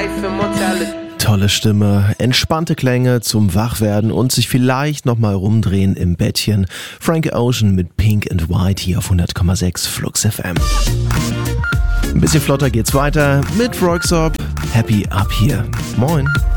Tolle Stimme, entspannte Klänge zum Wachwerden und sich vielleicht nochmal rumdrehen im Bettchen. Frank Ocean mit Pink and White hier auf 100,6 Flux FM. Ein bisschen flotter geht's weiter mit Röyksopp. Happy Up hier. Moin.